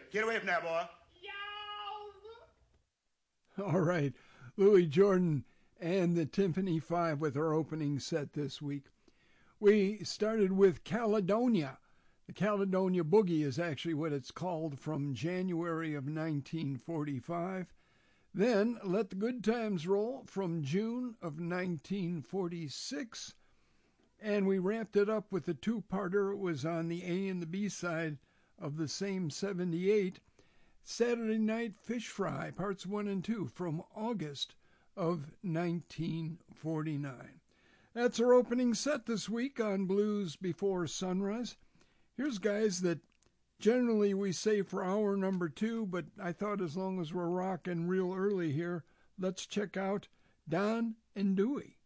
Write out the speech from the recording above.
Get away from that, boy. All right, Louis Jordan and the Timpani Five with our opening set this week. We started with Caledonia. The Caledonia Boogie is actually what it's called, from January of 1945. Then Let the Good Times Roll from June of 1946. And we wrapped it up with a two-parter. It was on the A and the B side of the same 78. Saturday Night Fish Fry, Parts 1 and 2, from August of 1949. That's our opening set this week on Blues Before Sunrise. Here's guys that generally we say for hour number 2, but I thought as long as we're rocking real early here, let's check out Don and Dewey.